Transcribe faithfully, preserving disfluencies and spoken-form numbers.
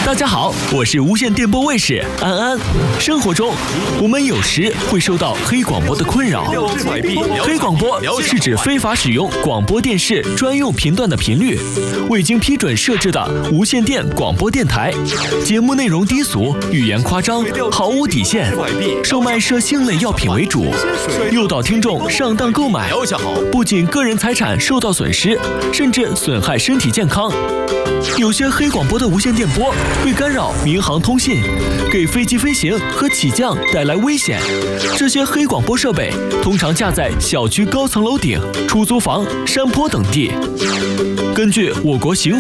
大家好，我是无线电波卫士安安。生活中，我们有时会受到黑广播的困扰。黑广播是指非法使用广播电视专用频段的频率，未经批准设置的无线电广播电台，节目内容低俗，语言夸张，毫无底线，售卖涉性类药品为主，诱导听众上当购买，不仅个人财产受到损失，甚至损害身体健康。有些黑广播的无线电波会干扰民航通信，给飞机飞行和起降带来危险。这些黑广播设备通常架在小区高层楼顶、出租房、山坡等地。根据我国刑